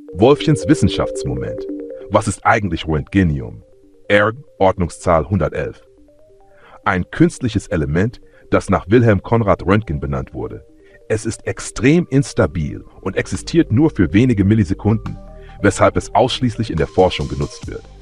Wolffchens Wissenschaftsmoment. Was ist eigentlich Röntgenium? R, Ordnungszahl 111. Ein künstliches Element, das nach Wilhelm Conrad Röntgen benannt wurde. Es ist extrem instabil und existiert nur für wenige Millisekunden, weshalb es ausschließlich in der Forschung genutzt wird.